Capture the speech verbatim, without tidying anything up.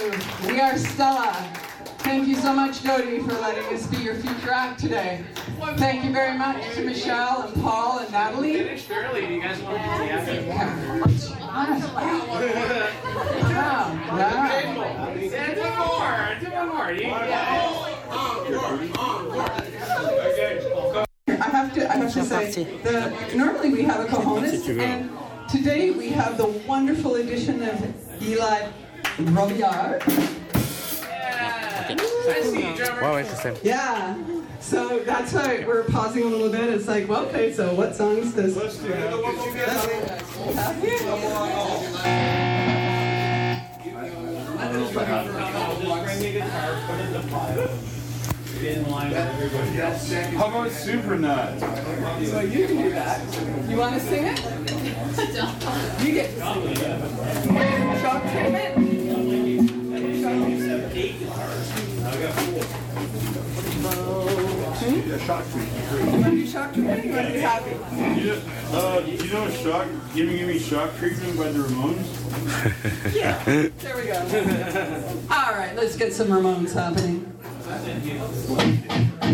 We are Stella. Thank you so much, Jody, for letting us be your feature act today. Thank you very much to Michelle and Paul and Natalie. Finished early. Do you guys want to be happy? Wow. Wow. Yeah, do one more. Do one more. You, I have to, I have to say, the, normally we have a cojones, and today we have the wonderful addition of Eli Robillard. Wow, interesting. Yeah, so that's why we're pausing a little bit. It's like, well, okay, so what songs does... Let's do it. How about Super Nuts? So you can do that. You want to sing it? You get to sing it. Shock treatment? Yeah, shock treatment. You want to do shock treatment? You want to be happy? You know, uh, you know shock, giving me shock treatment by the Ramones? Yeah, there we go. All right, let's get some Ramones happening.